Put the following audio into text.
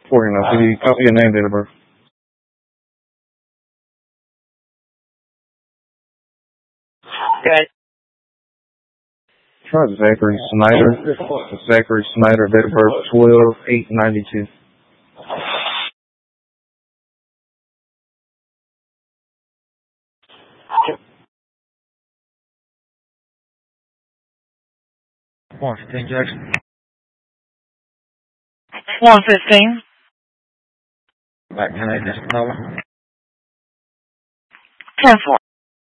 Could you copy your name, date of birth? Good. Try Zachary Snyder. Zachary Snyder, date of birth 12/8/92. One 15 Jackson. 115. Back 10 8 Jackson. 10-4.